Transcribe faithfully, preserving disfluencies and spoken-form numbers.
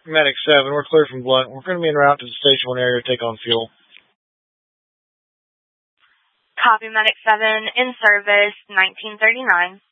Medic seven, we're clear from Blunt. We're going to be en route to the Station one area to take on fuel. Copy, Medic seven, in service, nineteen thirty-nine.